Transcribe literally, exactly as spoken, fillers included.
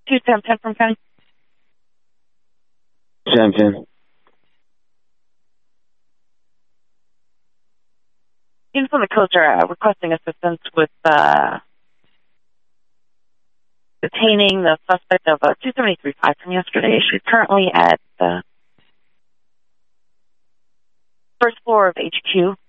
two seven ten from County. seven ten. Students on the coast are uh, requesting assistance with uh, detaining the suspect of uh, two seventy-three five from yesterday. She's currently at the first floor of H Q.